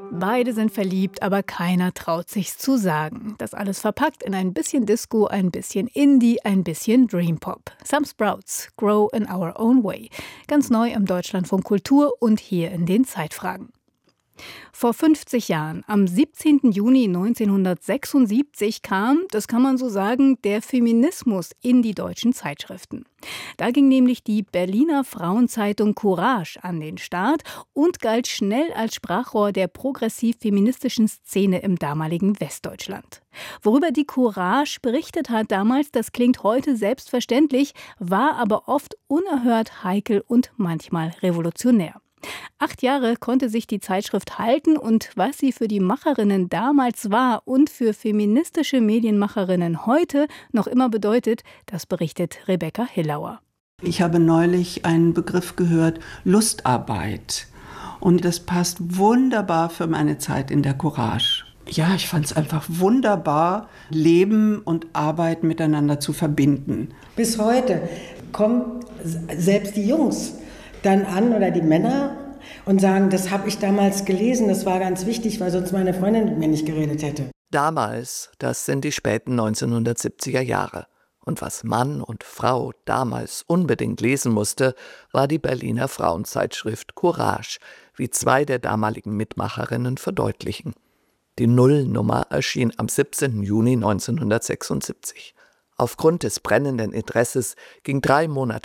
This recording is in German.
Beide sind verliebt, aber keiner traut sich's zu sagen. Das alles verpackt in ein bisschen Disco, ein bisschen Indie, ein bisschen Dreampop. Some Sprouts, Grow in Our Own Way. Ganz neu im Deutschlandfunk Kultur und hier in den Zeitfragen. Vor 50 Jahren, am 17. Juni 1976, kam, das kann man so sagen, der Feminismus in die deutschen Zeitschriften. Da ging nämlich die Berliner Frauenzeitung Courage an den Start und galt schnell als Sprachrohr der progressiv-feministischen Szene im damaligen Westdeutschland. Worüber die Courage berichtet hat damals, das klingt heute selbstverständlich, war aber oft unerhört, heikel und manchmal revolutionär. 8 Jahre konnte sich die Zeitschrift halten und was sie für die Macherinnen damals war und für feministische Medienmacherinnen heute noch immer bedeutet, das berichtet Rebecca Hillauer. Ich habe neulich einen Begriff gehört, Lustarbeit. Und das passt wunderbar für meine Zeit in der Courage. Ja, ich fand es einfach wunderbar, Leben und Arbeit miteinander zu verbinden. Bis heute kommen selbst die Jungs dann an oder die Männer und sagen, das habe ich damals gelesen, das war ganz wichtig, weil sonst meine Freundin mit mir nicht geredet hätte. Damals, das sind die späten 1970er Jahre. Und was Mann und Frau damals unbedingt lesen musste, war die Berliner Frauenzeitschrift Courage, wie zwei der damaligen Mitmacherinnen verdeutlichen. Die Nullnummer erschien am 17. Juni 1976. Aufgrund des brennenden Interesses ging 3 Monate